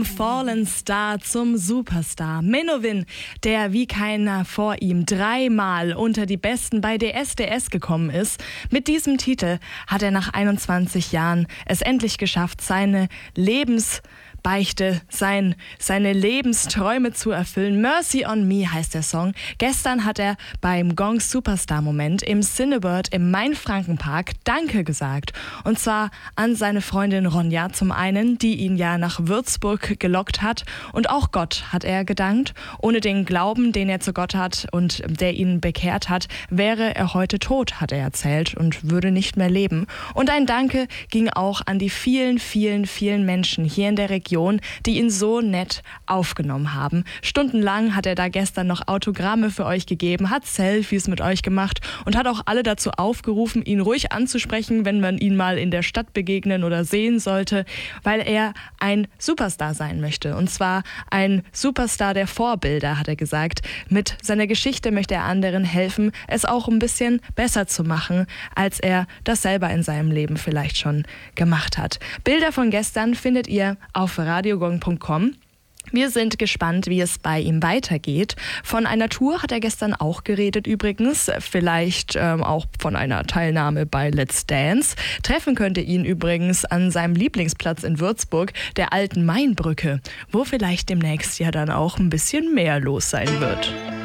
Fallen Star zum Superstar. Menowin, der wie keiner vor ihm 3-mal unter die Besten bei DSDS gekommen ist. Mit diesem Titel hat er nach 21 Jahren es endlich geschafft, seine Lebensbeichte, seine Lebensträume zu erfüllen. Mercy on Me heißt der Song. Gestern hat er beim Gong Superstar Moment im Cinebird im Main-Franken-Park Danke gesagt. Und zwar an seine Freundin Ronja zum einen, die ihn ja nach Würzburg gelockt hat. Und auch Gott hat er gedankt. Ohne den Glauben, den er zu Gott hat und der ihn bekehrt hat, wäre er heute tot, hat er erzählt, und würde nicht mehr leben. Und ein Danke ging auch an die vielen, vielen, vielen Menschen hier in der Region, die ihn so nett aufgenommen haben. Stundenlang hat er da gestern noch Autogramme für euch gegeben, hat Selfies mit euch gemacht und hat auch alle dazu aufgerufen, ihn ruhig anzusprechen, wenn man ihn mal in der Stadt begegnen oder sehen sollte, weil er ein Superstar sein möchte. Und zwar ein Superstar der Vorbilder, hat er gesagt. Mit seiner Geschichte möchte er anderen helfen, es auch ein bisschen besser zu machen, als er das selber in seinem Leben vielleicht schon gemacht hat. Bilder von gestern findet ihr auf radiogong.com. Wir sind gespannt, wie es bei ihm weitergeht. Von einer Tour hat er gestern auch geredet übrigens, vielleicht auch von einer Teilnahme bei Let's Dance. Treffen könnt ihr ihn übrigens an seinem Lieblingsplatz in Würzburg, der alten Mainbrücke, wo vielleicht demnächst ja dann auch ein bisschen mehr los sein wird.